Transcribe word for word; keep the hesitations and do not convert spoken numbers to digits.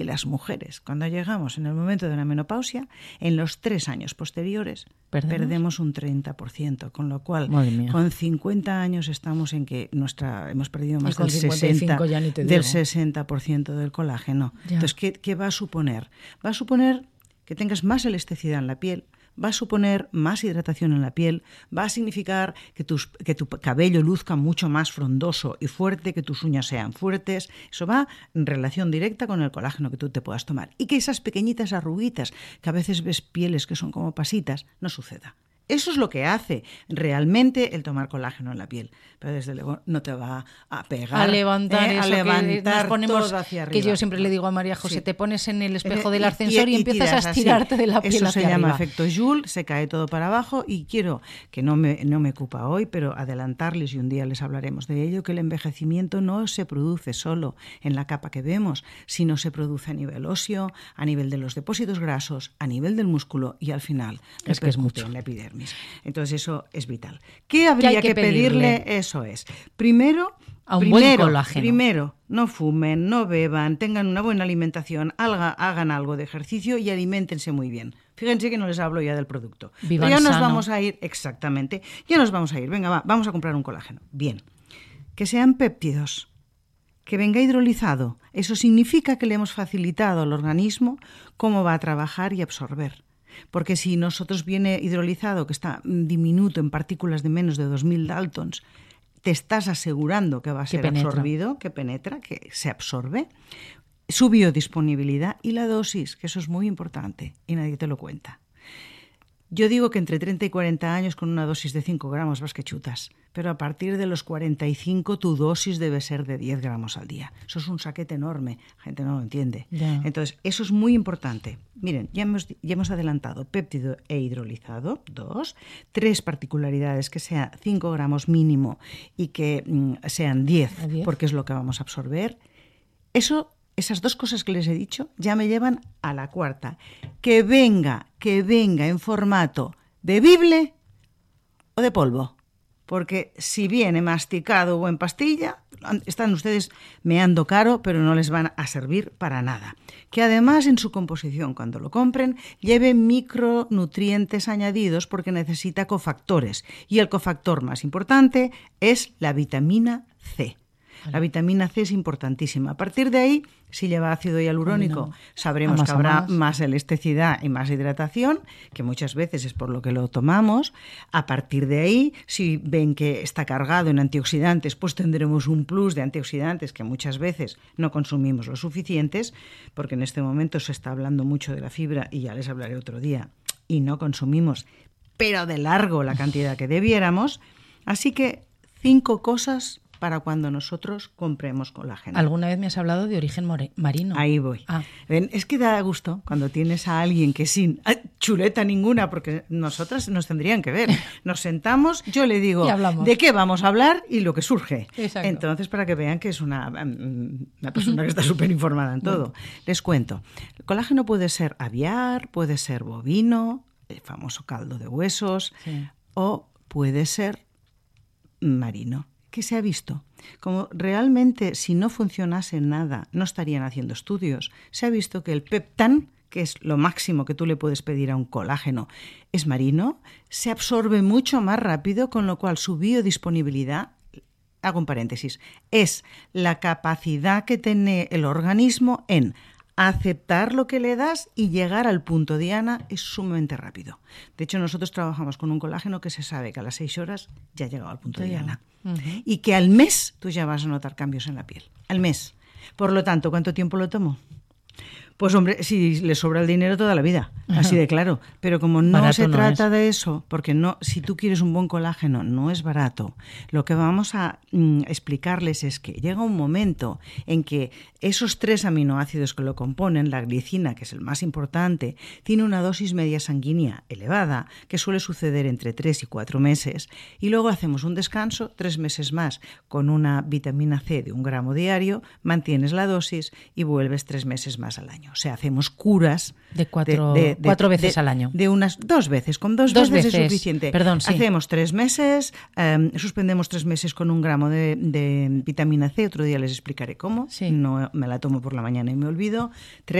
Y las mujeres, cuando llegamos en el momento de la menopausia, en los tres años posteriores, ¿Perdemos? perdemos un treinta por ciento. Con lo cual, con cincuenta años estamos en que nuestra hemos perdido más del sesenta por ciento del sesenta por ciento del colágeno. Ya. Entonces, ¿qué, ¿qué va a suponer? Va a suponer que tengas más elasticidad en la piel, va a suponer más hidratación en la piel, va a significar que, tus, que tu cabello luzca mucho más frondoso y fuerte, que tus uñas sean fuertes. Eso va en relación directa con el colágeno que tú te puedas tomar. Y que esas pequeñitas arruguitas, que a veces ves pieles que son como pasitas, no suceda. Eso es lo que hace realmente el tomar colágeno en la piel. Pero desde luego no te va a pegar. A levantar eh, eso a levantar que nos ponemos, todo hacia arriba. Que yo siempre le digo a María José, sí. te pones en el espejo del y, ascensor y, y, y empiezas a estirarte así. de la piel Eso hacia se llama arriba. efecto Joule, se cae todo para abajo y quiero, que no me, no me ocupa hoy, pero adelantarles y un día les hablaremos de ello, que el envejecimiento no se produce solo en la capa que vemos, sino se produce a nivel óseo, a nivel de los depósitos grasos, a nivel del músculo y al final es que es mucho en la epidermis. Entonces eso es vital. ¿Qué habría ¿Qué que, que pedirle? pedirle? Eso es. Primero, a un primero, buen colágeno. Primero, no fumen, no beban, tengan una buena alimentación, haga, hagan algo de ejercicio y aliméntense muy bien. Fíjense que no les hablo ya del producto. Vivan Pero ya nos sano. vamos a ir, exactamente, ya nos vamos a ir. Venga, va, vamos a comprar un colágeno. Bien. Que sean péptidos, que venga hidrolizado. Eso significa que le hemos facilitado al organismo cómo va a trabajar y absorber. Porque si nosotros viene hidrolizado, que está diminuto en partículas de menos de dos mil daltons, te estás asegurando que va a ser penetra. absorbido, que penetra, que se absorbe, su biodisponibilidad y la dosis, que eso es muy importante y nadie te lo cuenta. Yo digo que entre treinta y cuarenta años con una dosis de cinco gramos vas que chutas, pero a partir de los cuarenta y cinco tu dosis debe ser de diez gramos al día. Eso es un saquete enorme, la gente no lo entiende. Yeah. Entonces, eso es muy importante. Miren, ya hemos, ya hemos adelantado péptido e hidrolizado, dos. Tres particularidades, que sea cinco gramos mínimo y que mm, sean diez, porque es lo que vamos a absorber. Eso... Esas dos cosas que les he dicho ya me llevan a la cuarta. Que venga, que venga en formato bebible o de polvo. Porque si viene masticado o en pastilla, están ustedes meando caro, pero no les van a servir para nada. Que además en su composición, cuando lo compren, lleve micronutrientes añadidos porque necesita cofactores. Y el cofactor más importante es la vitamina C. La vitamina C es importantísima. A partir de ahí, si lleva ácido hialurónico, no. sabremos más que habrá más. más elasticidad y más hidratación, que muchas veces es por lo que lo tomamos. A partir de ahí, si ven que está cargado en antioxidantes, pues tendremos un plus de antioxidantes que muchas veces no consumimos lo suficientes, porque en este momento se está hablando mucho de la fibra y ya les hablaré otro día, y no consumimos, pero de largo la cantidad que debiéramos. Así que cinco cosas para cuando nosotros compremos colágeno. ¿Alguna vez me has hablado de origen more- marino? Ahí voy. Ah. Ven, es que da gusto cuando tienes a alguien que sin chuleta ninguna, porque nosotras nos tendrían que ver. Nos sentamos, yo le digo de qué vamos a hablar y lo que surge. Exacto. Entonces, para que vean que es una, una persona que está súper informada en todo. Bueno. Les cuento. El colágeno puede ser aviar, puede ser bovino, el famoso caldo de huesos, sí. o puede ser marino. ¿Qué se ha visto? Como realmente si no funcionase nada, no estarían haciendo estudios. Se ha visto que el peptán, que es lo máximo que tú le puedes pedir a un colágeno, es marino, se absorbe mucho más rápido, con lo cual su biodisponibilidad, hago un paréntesis, es la capacidad que tiene el organismo en aceptar lo que le das y llegar al punto diana es sumamente rápido. De hecho, nosotros trabajamos con un colágeno que se sabe que a las seis horas ya ha llegado al punto diana. Uh-huh. Y que al mes tú ya vas a notar cambios en la piel. Al mes. Por lo tanto, ¿cuánto tiempo lo tomo? Pues hombre, si le sobra el dinero toda la vida, así de claro. Pero como no barato se no trata es. de eso, porque no, si tú quieres un buen colágeno, no es barato. Lo que vamos a mm, explicarles es que llega un momento en que esos tres aminoácidos que lo componen, la glicina, que es el más importante, tiene una dosis media sanguínea elevada, que suele suceder entre tres y cuatro meses, y luego hacemos un descanso, tres meses más, con una vitamina C de un gramo diario, mantienes la dosis y vuelves tres meses más al año. O sea, hacemos curas de cuatro, de, de, cuatro veces de, al año. De unas dos veces, con dos, dos veces, veces es suficiente. Perdón, sí. Hacemos tres meses, um, suspendemos tres meses con un gramo de, de vitamina C, otro día les explicaré cómo, sí. no me la tomo por la mañana y me olvido.